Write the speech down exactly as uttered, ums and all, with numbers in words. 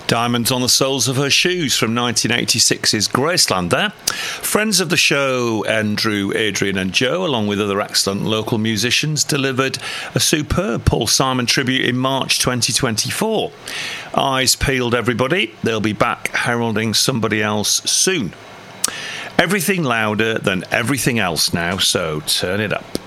Diamonds on the Soles of Her Shoes from nineteen eighty-six's Graceland there. Friends of the show, Andrew, Adrian and Joe, along with other excellent local musicians, delivered a superb Paul Simon tribute in March twenty twenty-four. Eyes peeled, everybody. They'll be back heralding somebody else soon. Everything louder than everything else now, so turn it up.